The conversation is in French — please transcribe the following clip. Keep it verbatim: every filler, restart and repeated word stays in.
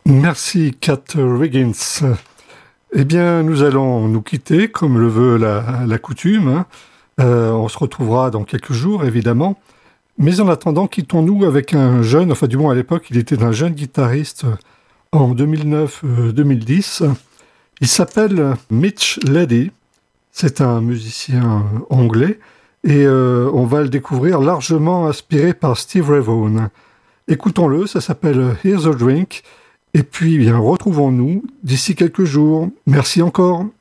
Merci, Kat Riggins. Eh bien, nous allons nous quitter, comme le veut la, la coutume. Hein. Euh, on se retrouvera dans quelques jours, évidemment. Mais en attendant, quittons-nous avec un jeune, enfin du moins à l'époque, il était un jeune guitariste en deux mille neuf deux mille dix. Il s'appelle Mitch Leddy. C'est un musicien anglais. Et euh, on va le découvrir largement inspiré par Steve Ray Vaughan. Écoutons-le, ça s'appelle Here's a Drink. Et puis, bien, retrouvons-nous d'ici quelques jours. Merci encore.